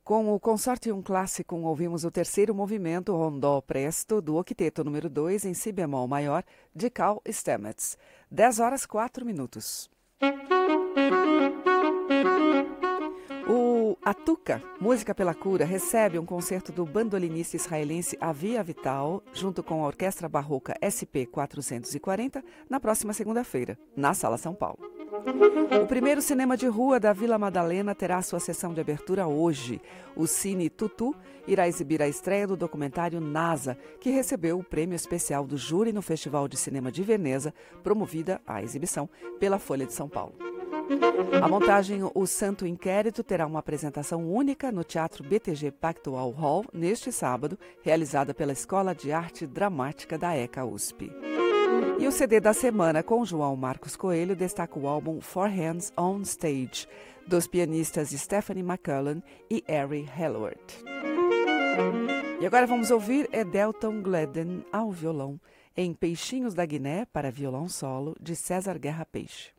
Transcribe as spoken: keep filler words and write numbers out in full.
Com o Consortium Classicum, ouvimos o terceiro movimento Rondó Presto do octeto número dois em si bemol maior de Carl Stamets. dez horas quatro minutos. O Atuca, Música pela Cura, recebe um concerto do bandolinista israelense Avia Vital, junto com a Orquestra Barroca S P quatrocentos e quarenta, na próxima segunda-feira, na Sala São Paulo. O primeiro cinema de rua da Vila Madalena terá sua sessão de abertura hoje. O Cine Tutu irá exibir a estreia do documentário NASA, que recebeu o prêmio especial do júri no Festival de Cinema de Veneza, promovida a exibição pela Folha de São Paulo. A montagem O Santo Inquérito terá uma apresentação única no Teatro B T G Pactual Hall neste sábado, realizada pela Escola de Arte Dramática da ECA U S P. E o C D da semana com João Marcos Coelho destaca o álbum Four Hands on Stage, dos pianistas Stephanie McCullen e Harry Hellworth. E agora vamos ouvir Edelton Gledden ao violão, em Peixinhos da Guiné para violão solo, de César Guerra Peixe.